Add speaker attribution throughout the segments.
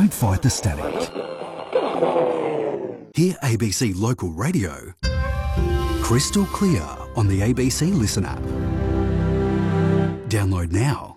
Speaker 1: Don't fight the static. Hear ABC Local Radio crystal clear on the ABC Listen app. Download now.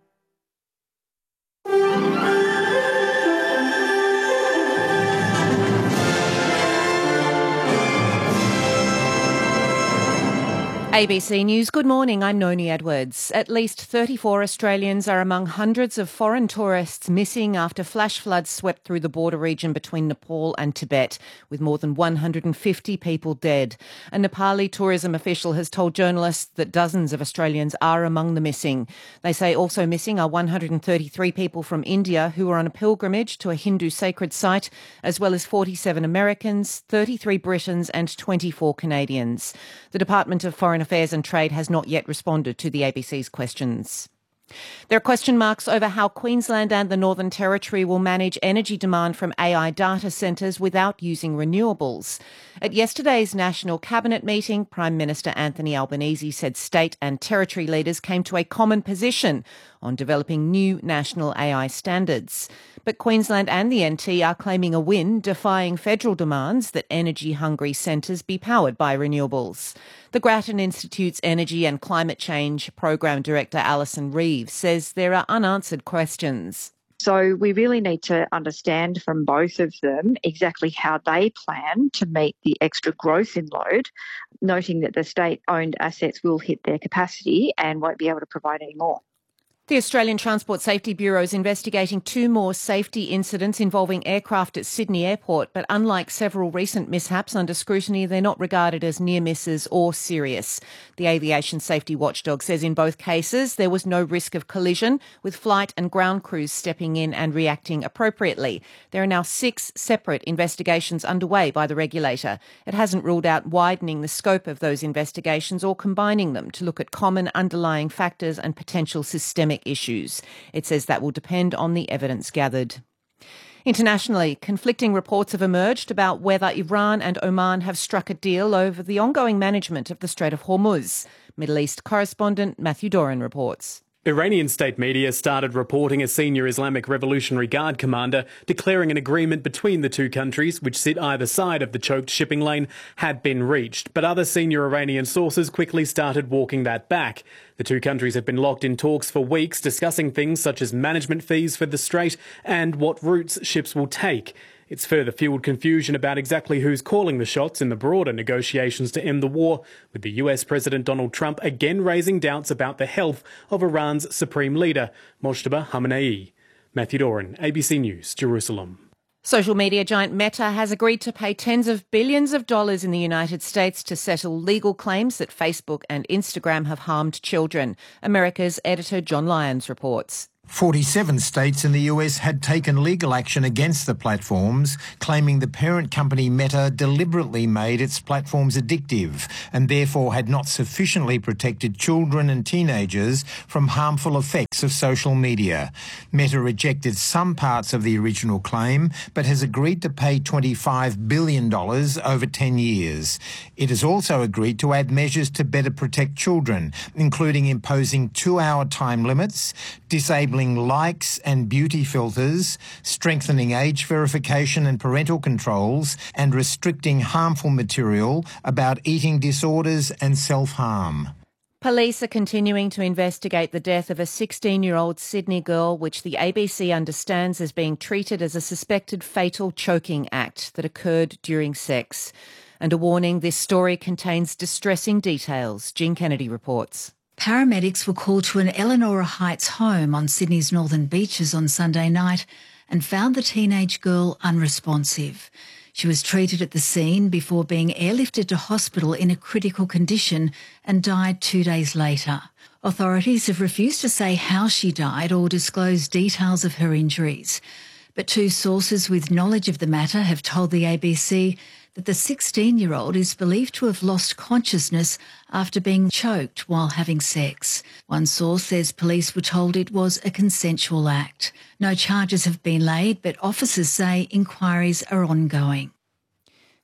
Speaker 2: ABC News, good morning, I'm Noni Edwards. At least 34 Australians are among hundreds of foreign tourists missing after flash floods swept through the border region between Nepal and Tibet, with more than 150 people dead. A Nepali tourism official has told journalists that dozens of Australians are among the missing. They say also missing are 133 people from India who were on a pilgrimage to a Hindu sacred site, as well as 47 Americans, 33 Britons and 24 Canadians. The Department of Foreign Affairs and Trade has not yet responded to the ABC's questions. There are question marks over how Queensland and the Northern Territory will manage energy demand from AI data centres without using renewables. At yesterday's National Cabinet meeting, Prime Minister Anthony Albanese said state and territory leaders came to a common position on developing new national AI standards. But Queensland and the NT are claiming a win, defying federal demands that energy-hungry centres be powered by renewables. The Grattan Institute's Energy and Climate Change Program Director Alison Reeves says there are unanswered questions.
Speaker 3: So we really need to understand from both of them exactly how they plan to meet the extra growth in load, noting that the state-owned assets will hit their capacity and won't be able to provide any more.
Speaker 2: The Australian Transport Safety Bureau is investigating 2 more safety incidents involving aircraft at Sydney Airport, but unlike several recent mishaps under scrutiny, they're not regarded as near misses or serious. The aviation safety watchdog says in both cases there was no risk of collision, with flight and ground crews stepping in and reacting appropriately. There are now 6 separate investigations underway by the regulator. It hasn't ruled out widening the scope of those investigations or combining them to look at common underlying factors and potential systemic issues. It says that will depend on the evidence gathered. Internationally, conflicting reports have emerged about whether Iran and Oman have struck a deal over the ongoing management of the Strait of Hormuz. Middle East correspondent Matthew Doran reports.
Speaker 4: Iranian state media started reporting a senior Islamic Revolutionary Guard commander declaring an agreement between the two countries, which sit either side of the choked shipping lane, had been reached. But other senior Iranian sources quickly started walking that back. The two countries have been locked in talks for weeks, discussing things such as management fees for the strait and what routes ships will take. It's further fueled confusion about exactly who's calling the shots in the broader negotiations to end the war, with the US President Donald Trump again raising doubts about the health of Iran's supreme leader, Mojtaba Khamenei. Matthew Doran, ABC News, Jerusalem.
Speaker 2: Social media giant Meta has agreed to pay tens of billions of dollars in the United States to settle legal claims that Facebook and Instagram have harmed children. America's editor John Lyons reports.
Speaker 5: 47 states in the US had taken legal action against the platforms, claiming the parent company Meta deliberately made its platforms addictive and therefore had not sufficiently protected children and teenagers from harmful effects of social media. Meta rejected some parts of the original claim, but has agreed to pay $25 billion over 10 years. It has also agreed to add measures to better protect children, including imposing 2-hour time limits, disabling likes and beauty filters, strengthening age verification and parental controls, and restricting harmful material about eating disorders and self-harm.
Speaker 2: Police are continuing to investigate the death of a 16-year-old Sydney girl, which the ABC understands as being treated as a suspected fatal choking act that occurred during sex. And a warning, this story contains distressing details. Jean Kennedy reports.
Speaker 6: Paramedics were called to an Eleanor Heights home on Sydney's northern beaches on Sunday night and found the teenage girl unresponsive. She was treated at the scene before being airlifted to hospital in a critical condition and died 2 days later. Authorities have refused to say how she died or disclose details of her injuries. But 2 sources with knowledge of the matter have told the ABC that the 16-year-old is believed to have lost consciousness after being choked while having sex. One source says police were told it was a consensual act. No charges have been laid, but officers say inquiries are ongoing.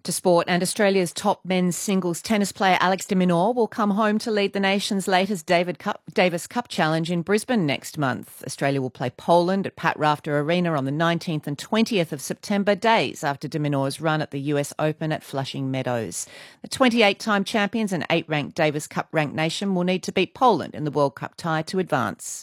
Speaker 2: To sport, and Australia's top men's singles tennis player Alex de Minaur will come home to lead the nation's latest Davis Cup Challenge in Brisbane next month. Australia will play Poland at Pat Rafter Arena on the 19th and 20th of September, days after de Minaur's run at the US Open at Flushing Meadows. The 28-time champions and 8-ranked Davis Cup ranked nation will need to beat Poland in the World Cup tie to advance.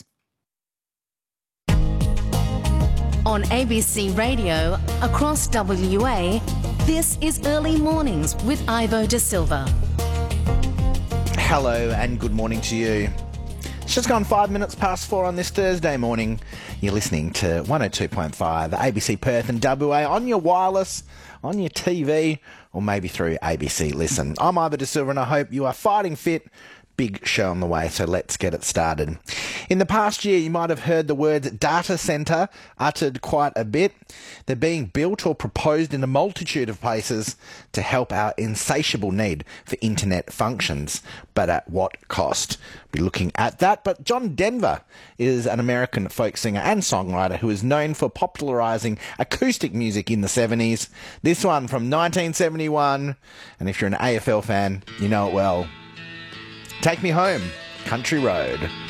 Speaker 7: On ABC Radio, across WA, this is Early Mornings with Ivo De Silva.
Speaker 8: Hello and good morning to you. It's just gone 5 minutes past 4 on this Thursday morning. You're listening to 102.5 ABC Perth and WA on your wireless, on your TV, or maybe through ABC Listen. I'm Ivo De Silva and I hope you are fighting fit. Big show on the way, so let's get it started. In the past year, you might have heard the words data centre uttered quite a bit. They're being built or proposed in a multitude of places to help our insatiable need for internet functions. But at what cost? We'll be looking at that. But John Denver is an American folk singer and songwriter who is known for popularising acoustic music in the 70s. This one from 1971, and if you're an AFL fan, you know it well. Take Me Home, Country Road.